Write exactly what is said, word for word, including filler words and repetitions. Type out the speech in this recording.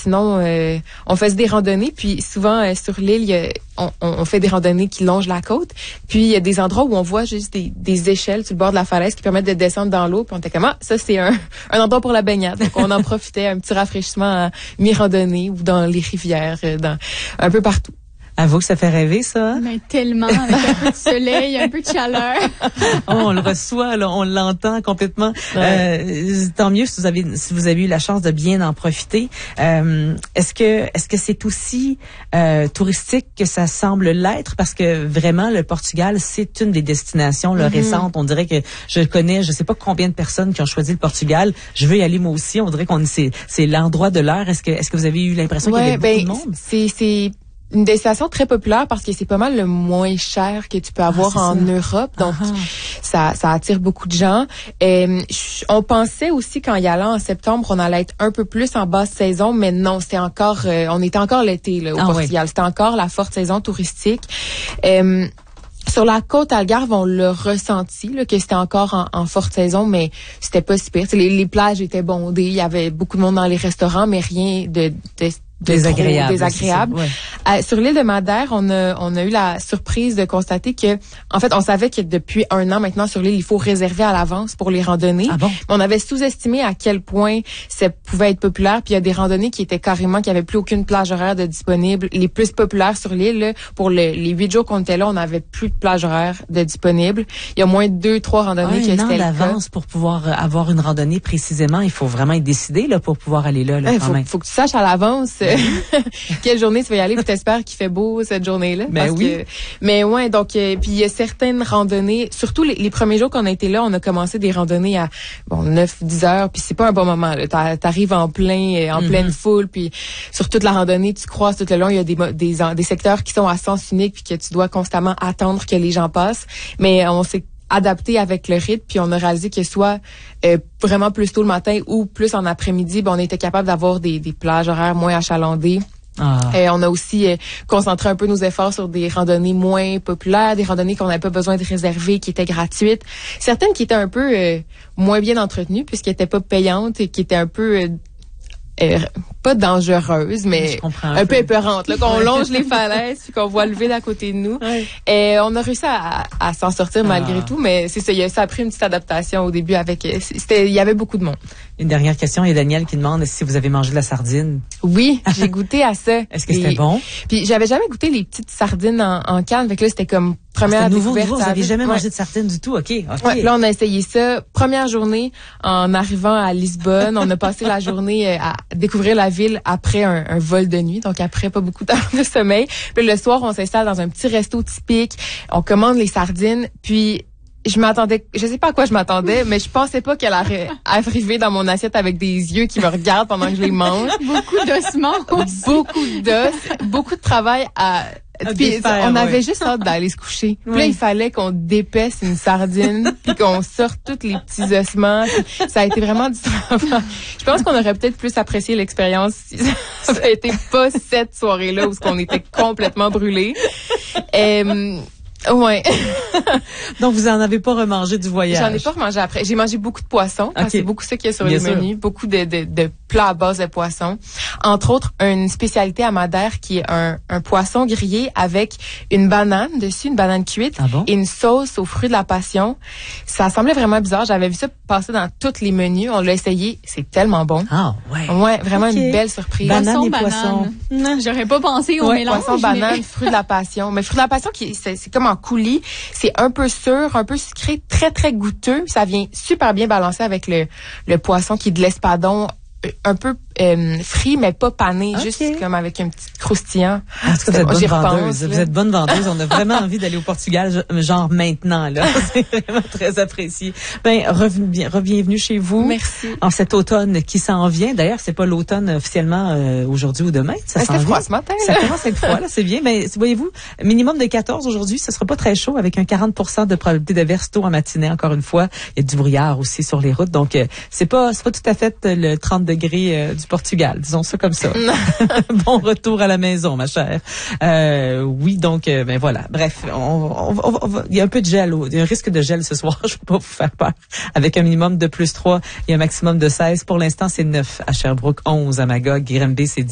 sinon, euh, on faisait des randonnées. Puis souvent, euh, sur l'île, il y a, on, on fait des randonnées qui longent la côte. Puis il y a des endroits où on voit juste des, des échelles sur le bord de la falaise qui permettent de descendre dans l'eau. Puis on était comme, ah, ça, c'est un, un endroit pour la baignade. Donc, on en profitait, un petit rafraîchissement à mi-randonnée ou dans les rivières, dans un peu partout. Avoue que ça fait rêver, ça. Mais tellement, avec un peu de soleil, un peu de chaleur. Oh, on le reçoit, là, on l'entend complètement. Ouais. Euh, tant mieux si vous avez si vous avez eu la chance de bien en profiter. Euh, est-ce que est-ce que c'est aussi euh, touristique que ça semble l'être? Parce que vraiment, le Portugal, c'est une des destinations là, mm-hmm. récentes. On dirait que je connais, je sais pas combien de personnes qui ont choisi le Portugal. Je veux y aller moi aussi. On dirait qu'on c'est c'est l'endroit de l'heure. Est-ce que est-ce que vous avez eu l'impression ouais, qu'il y avait ben, beaucoup de monde? C'est c'est une destination très populaire parce que c'est pas mal le moins cher que tu peux avoir ah, en ça. Europe. Donc, uh-huh. ça, ça attire beaucoup de gens. Et, on pensait aussi qu'en y allant en septembre, on allait être un peu plus en basse saison, mais non, c'est encore, euh, on était encore l'été là, au ah, Portugal. Oui. C'était encore la forte saison touristique. Et, sur la côte Algarve, on l'a ressenti là, que c'était encore en, en forte saison, mais c'était pas si pire. Les, les plages étaient bondées, il y avait beaucoup de monde dans les restaurants, mais rien de, de désagréable. désagréable. Ouais. Euh, sur l'île de Madère, on a, on a eu la surprise de constater que, en fait, on savait que depuis un an maintenant sur l'île, il faut réserver à l'avance pour les randonnées. Ah bon? On avait sous-estimé à quel point ça pouvait être populaire. Puis il y a des randonnées qui étaient carrément, qui n'avaient plus aucune plage horaire de disponible. Les plus populaires sur l'île, là, pour le, les huit jours qu'on était là, on n'avait plus de plage horaire de disponible. Il y a moins de deux, trois randonnées ah, qui étaient là. d'avance pour pouvoir avoir une randonnée précisément. Il faut vraiment être décidé là pour pouvoir aller là. là ouais, quand faut, même. faut que tu saches à l'avance quelle journée tu vas y aller, puis t'espères qu'il fait beau cette journée-là. Mais parce oui. Que, mais ouais, donc euh, puis il y a certaines randonnées, surtout les, les premiers jours qu'on a été là, on a commencé des randonnées à bon neuf dix heures, puis c'est pas un bon moment là. T'a, t'arrives en plein en mm-hmm. pleine foule, puis sur toute la randonnée, tu croises tout le long, il y a des des des secteurs qui sont à sens unique puis que tu dois constamment attendre que les gens passent. Mais on s'est adapté avec le rythme, puis on a réalisé que soit euh, vraiment plus tôt le matin ou plus en après-midi, ben on était capable d'avoir des des plages horaires moins achalandées. Ah. Et on a aussi euh, concentré un peu nos efforts sur des randonnées moins populaires, des randonnées qu'on n'avait pas besoin de réserver, qui étaient gratuites. Certaines qui étaient un peu euh, moins bien entretenues, puisqu'elles n'étaient pas payantes et qui étaient un peu... Euh, Euh, pas dangereuse, mais un, un peu épeurantes, là, qu'on longe les falaises puis qu'on voit le vide à côté de nous. Ouais. Et on a réussi à, à s'en sortir ah. malgré tout, mais c'est ça, ça a pris une petite adaptation au début avec, c'était, il y avait beaucoup de monde. Une dernière question, il y a Daniel qui demande si vous avez mangé de la sardine. Oui, j'ai goûté à ça. Est-ce que c'était et, bon? Puis j'avais jamais goûté les petites sardines en, en canne, fait que là c'était comme première ah, nouveau, nouveau, vous n'avez jamais ouais. mangé de sardines du tout, ok. okay. Ouais, là on a essayé ça. Première journée en arrivant à Lisbonne, on a passé la journée à découvrir la ville après un, un vol de nuit, donc après pas beaucoup d'heures de sommeil. Puis le soir, on s'installe dans un petit resto typique, on commande les sardines, puis je m'attendais, je sais pas à quoi je m'attendais, mais je pensais pas qu'elle allait arriver dans mon assiette avec des yeux qui me regardent pendant que je les mange. Beaucoup d'ossements aussi. Beaucoup d'os, beaucoup de travail à... Puis défaire, on avait oui. juste hâte d'aller se coucher. Puis oui. là, il fallait qu'on dépaisse une sardine, puis qu'on sorte tous les petits ossements. Puis ça a été vraiment du travail. Je pense qu'on aurait peut-être plus apprécié l'expérience si ça avait été pas cette soirée-là où on était complètement brûlés. Euh, Ouais. Donc, vous en avez pas remangé du voyage? J'en ai pas remangé après. J'ai mangé beaucoup de poissons, parce okay. que c'est beaucoup ça qu'il y a sur Bien les sûr. menus. Beaucoup de, de, de plats à base de poissons. Entre autres, une spécialité à Madère qui est un, un poisson grillé avec une banane dessus, une banane cuite, ah bon? et une sauce aux fruits de la passion. Ça semblait vraiment bizarre. J'avais vu ça passer dans tous les menus. On l'a essayé. C'est tellement bon. Ah, ouais. Ouais, vraiment okay. une belle surprise. Banane poisson, et banane. poisson. Non, j'aurais pas pensé au ouais, mélange. Poisson, mais... banane, fruits de la passion. Mais fruits de la passion, qui c'est, c'est comme en coulis. C'est un peu sûr, un peu sucré, très, très goûteux. Ça vient super bien balancer avec le, le poisson qui est de l'espadon, un peu euh, frit, mais pas pané, okay. juste comme avec un petit croustillant. En tout cas, vous êtes bonne vendeuse. Repense, vous êtes bonne vendeuse. On a vraiment envie d'aller au Portugal, genre maintenant, là. C'est vraiment très apprécié. Ben, revenez, re-bienvenue chez vous. Merci. En cet automne qui s'en vient. D'ailleurs, c'est pas l'automne officiellement euh, aujourd'hui ou demain. Ça ben, s'en c'est vient. froid ce matin. Ça commence à être froid, là. C'est bien. Ben, voyez-vous, minimum de quatorze aujourd'hui. Ce sera pas très chaud avec un quarante pour cent de probabilité d'averse tôt en matinée. Encore une fois, il y a du brouillard aussi sur les routes. Donc, euh, c'est pas, c'est pas tout à fait le trente degrés euh, du Portugal. Disons ça comme ça. Bon retour à la maison, ma chère. Euh, oui, donc, euh, ben voilà. Bref, on, on, on, on, il y a un peu de gel. Il y a un risque de gel ce soir. Je ne veux pas vous faire peur. Avec un minimum de plus trois et un maximum de seize. Pour l'instant, c'est neuf à Sherbrooke, onze à Magog, Granby, c'est dix.